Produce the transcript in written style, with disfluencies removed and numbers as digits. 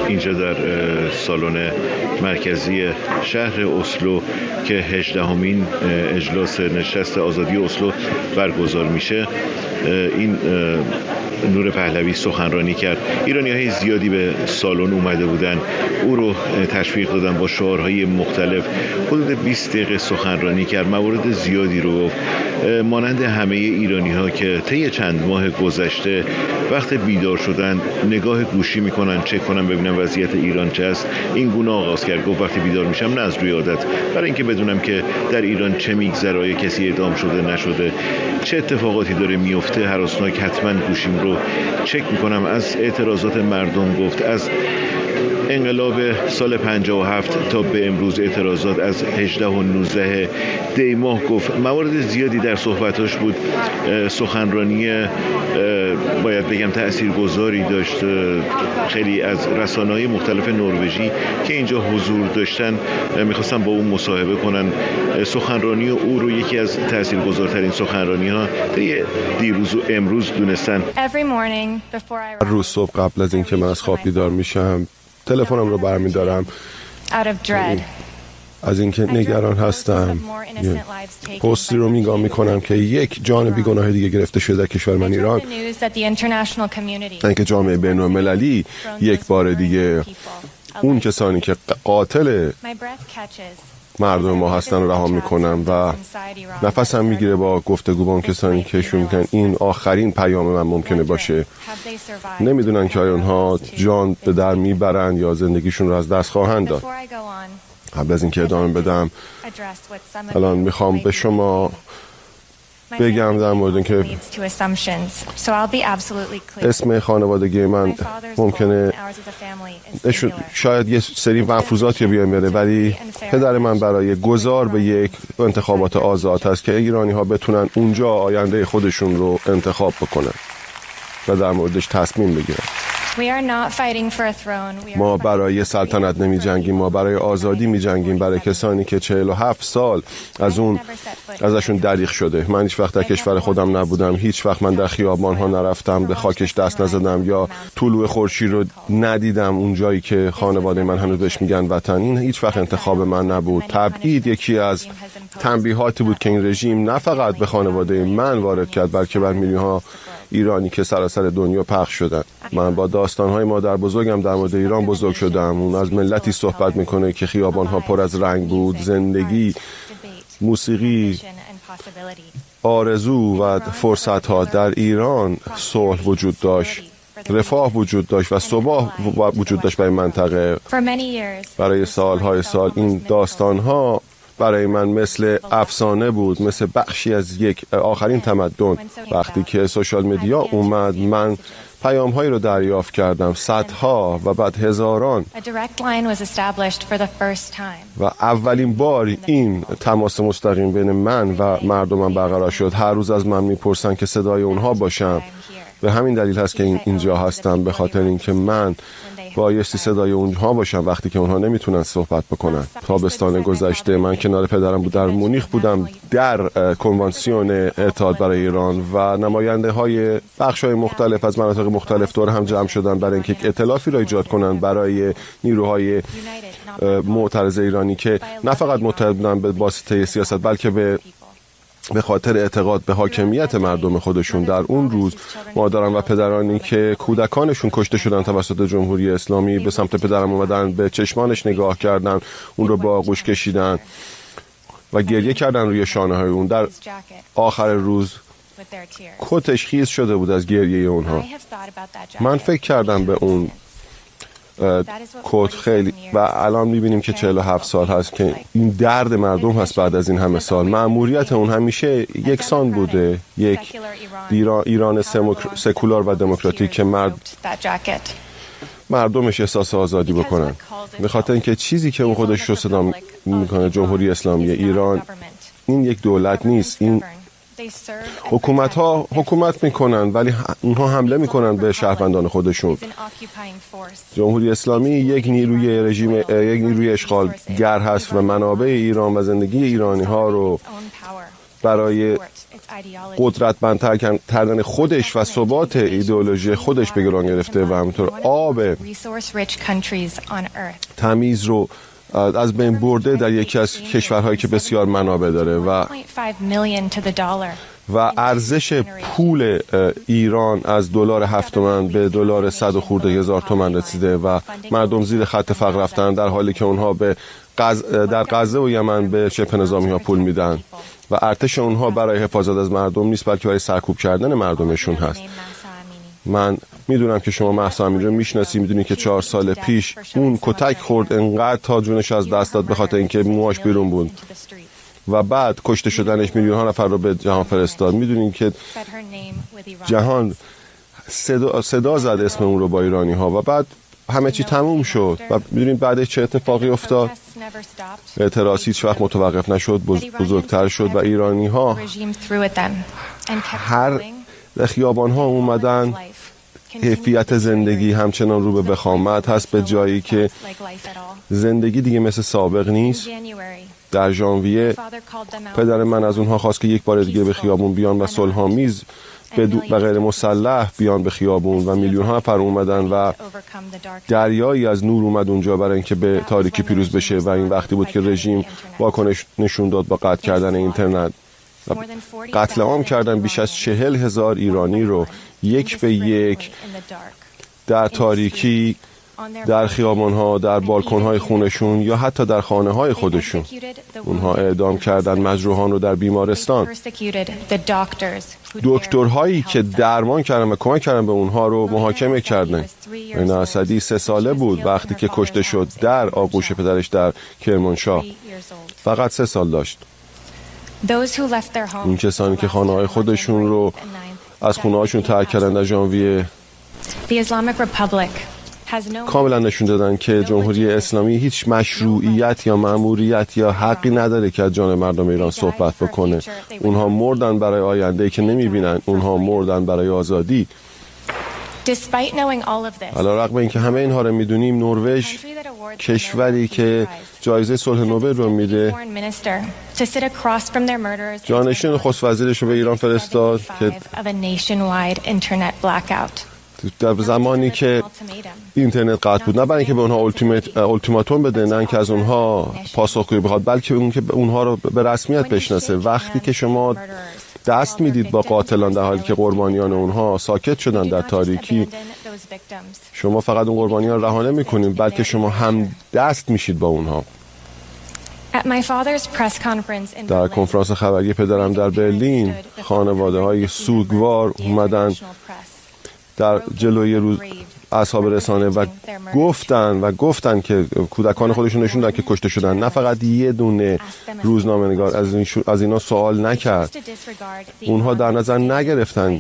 اینجا در سالن مرکزی شهر اسلو که 18مین اجلاس نشست آزادی اسلو برگزار میشه. این نور پهلوی سخنرانی کرد. ایرانی‌های زیادی به سالن اومده بودن، او رو تشویق دادن با شعارهای مختلف. حدود 20 دقیقه سخنرانی کرد، موارد زیادی رو گفت. مانند همه ایرانی‌ها که طی چند ماه گذشته وقت بیدار شدن نگاه گوشی میکنن، چک کنن ببینن وضعیت ایران چه است، این گونه آغاز کرد. گفت وقتی بیدار میشم نه از روی عادت، برای اینکه بدونم که در ایران چه میگذره، کسی اعدام شده نشده، چه اتفاقاتی داره میفته، هراسناک حتما گوشیم رو چک میکنم. از اعتراضات مردم گفت، از انقلاب سال 57 تا به امروز اعتراضات از 18 و 19 دی ماه گفت. موارد زیادی در صحبتاش بود. سخنرانی باید بگم تاثیرگذاری داشت. خیلی از رسانه‌های مختلف نروژی که اینجا حضور داشتن میخواستن با اون مصاحبه کنن. سخنرانی او رو یکی از تاثیرگذارترین سخنرانی‌ها دیروز و امروز دونستن. روز صبح قبل از اینکه من از خواب بیدار میشم تلفنم رو برمیدارم از اینکه نگران هستم. پستی رو نگاه میکنم که یک جان بیگناه دیگه گرفته شده در کشور من ایران، اینکه جامعه بین‌المللی یک بار دیگه اون کسانی که قاتل مردم ما هستن رو رها میکنم و نفسم میگیره با گفتگو با اون کسانی که شروع میکنن این آخرین پیام من ممکنه باشه. نمیدونن که آیا اونها جان به در میبرن یا زندگیشون رو از دست خواهند داد. قبل از اینکه ادامه بدم الان میخوام به شما بگم در مورد اینکه اسم خانوادگی من ممکنه شاید یه سری مفروضاتی بیان بیاره، ولی پدر من برای گذار به یک انتخابات آزاد هست که ایرانی ها بتونن اونجا آینده خودشون رو انتخاب بکنن و در موردش تصمیم بگیرن. ما برای سلطنت نمی جنگیم، ما برای آزادی می جنگیم، برای کسانی که 47 سال ازشون دریغ شده. من هیچ وقت در کشور خودم نبودم، هیچ وقت من در خیابان ها نرفتم، به خاکش دست نزدم یا طلوع خورشید رو ندیدم اون جایی که خانواده من هنوز بهش میگن وطن. این هیچ وقت انتخاب من نبود. تبعید یکی از تنبیهاتی بود که این رژیم نه فقط به خانواده من وارد کرد، بلکه بر میلیون‌ها ایرانی که سراسر دنیا پخش شدن. من با داستان‌های مادر بزرگم در مورد ایران بزرگ شدم. اون از ملتی صحبت میکنه که خیابان‌ها پر از رنگ بود، زندگی، موسیقی، آرزو و فرصت‌ها. در ایران صلح وجود داشت، رفاه وجود داشت و ثبات وجود داشت برای منطقه. برای سال‌های سال این داستان‌ها برای من مثل افسانه بود، مثل بخشی از یک آخرین تمدن. وقتی که سوشال مدیا اومد من پیام‌هایی رو دریافت کردم، صدها و بعد هزاران، و اولین بار این تماس مستقیم بین من و مردمم برقرار شد. هر روز از من میپرسن که صدای اونها باشم. به همین دلیل هست که اینجا هستم، به خاطر اینکه من بایستی صدای اونها باشم وقتی که اونها نمیتونن صحبت بکنن. تابستان گذشته من کنار پدرم در مونیخ بودم، در کنوانسیون اتحاد برای ایران، و نماینده های بخش های مختلف از مناطق مختلف دور هم جمع شدن برای اینکه ائتلافی را ایجاد کنن برای نیروهای معترض ایرانی که نه فقط متحد بودن به واسطه سیاست، بلکه به خاطر اعتقاد به حاکمیت مردم خودشون. در اون روز مادرم و پدرانی که کودکانشون کشته شدن توسط جمهوری اسلامی به سمت پدرم اومدن، به چشمانش نگاه کردن، اون رو با آغوش کشیدن و گریه کردن روی شانه های اون. در آخر روز کتش خیس شده بود از گریه اونها. من فکر کردم به اون کت خیلی، و الان میبینیم که 47 سال هست که این درد مردم هست. بعد از این همه سال مأموریت اون همیشه یکسان بوده، یک ایران سکولار و دموکراتیک که مردمش احساس آزادی بکنن. به خاطر اینکه چیزی که اون خودش رو صدا میکنه جمهوری اسلامی ایران، این یک دولت نیست. این حکومت ها حکومت میکنن ولی اونها حمله میکنن به شهروندان خودشون. جمهوری اسلامی یک نیروی رژیم، یک نیروی اشغالگر هست و منابع ایران و زندگی ایرانی ها رو برای قدرتمندتر کردن خودش و ثبات ایدئولوژی خودش به گران گرفته و همینطور آب تمیز رو از بین برده در یکی از کشورهایی که بسیار منابع داره و ارزش پول ایران از دلار 7 تومن به دلار 100 و خورده هزار تومن رسیده و مردم زیر خط فقر رفتن، در حالی که اونها در غزه و یمن به شبه نظامی ها پول میدن و ارتش اونها برای حفاظت از مردم نیست بلکه برای سرکوب کردن مردمشون هست. من میدونم که شما مهسا امینی رو میشناسی، میدونی که 4 سال پیش اون کتک خورد انقدر تا جونش از دست داد به خاطر اینکه موهاش بیرون بود و بعد کشته شدنش میلیون ها نفر رو به جهان فرستاد. میدونین که جهان صدا زد اسم اون رو با ایرانی ها و بعد همه چی تموم شد و میدونین بعدش چه اتفاقی افتاد؟ اعتراض هیچ وقت متوقف نشد، بزرگتر شد و ایرانی ها هر خیابان ها اومدن. کیفیت زندگی همچنان رو به وخامت هست، به جایی که زندگی دیگه مثل سابق نیست. در ژانویه پدر من از اونها خواست که یک بار دیگه به خیابون بیان و صلح‌آمیز و غیر مسلح بیان به خیابون و میلیون ها نفر اومدن و دریایی از نور اومد اونجا برای اینکه به تاریکی پیروز بشه و این وقتی بود که رژیم واکنش نشون داد با قطع کردن اینترنت و قتل عام کردن بیش از 40,000 ایرانی رو یک به یک در تاریکی، در خیابان‌ها، در بالکن‌های خونشون یا حتی در خانه‌های خودشون. اونها اعدام کردن مجروحان رو در بیمارستان. دکترهایی که درمان کردن و کمک کردن به اونها رو محاکمه کردن. این اسدی 3 ساله بود وقتی که کشته شد در آغوش پدرش در کرمانشاه. فقط 3 سال داشت. این کسانی که خانه‌های خودشون رو از خونه‌هاشون ترک کردن در ژانویه کاملا نشون دادن که جمهوری اسلامی هیچ مشروعیت یا مأموریت یا حقی نداره که از جان مردم ایران صحبت بکنه. اونها مردن برای آینده‌ای که نمی‌بینن، اونها مردن برای آزادی. علیرغم اینکه همه اینها رو می‌دونیم، نروژ کشوری که جایزه صلح نوبل رو میده جانشین نخست وزیرش رو به ایران فرستاد که در زمانی که اینترنت قطع بود، نه برای اینکه به اونها التیماتوم بده، نه اینکه از اونها پاسخگویی بخواد، بلکه اون که اونها رو به رسمیت بشناسه. وقتی که شما دست میدید با قاتلان در حالی که قربانیان اونها ساکت شدن در تاریکی، شما فقط اون قربانیان رها نمی‌کنید بلکه شما هم دست میشید با اونها. در کنفرانس خبری پدرم در برلین، خانواده‌های سوگوار اومدن در جلوی اصحاب رسانه و گفتن که کودکان خودشون نشون دادن که کشته شدن. نه فقط یه دونه روزنامه‌نگار از اینا سوال نکرد. اونها در نظر نگرفتن